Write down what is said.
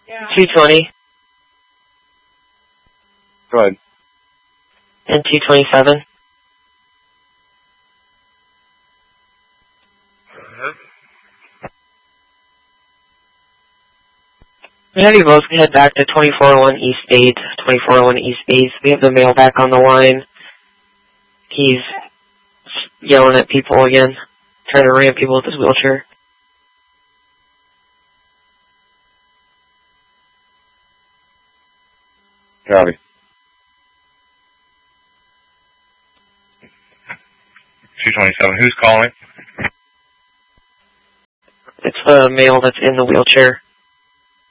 220. Go ahead. And 227. We have you both head back to 2401 East 8, 2401 East 8. We have the male back on the line. He's yelling at people again, trying to ram people with his wheelchair. Copy. 227. Who's calling? It's the male that's in the wheelchair.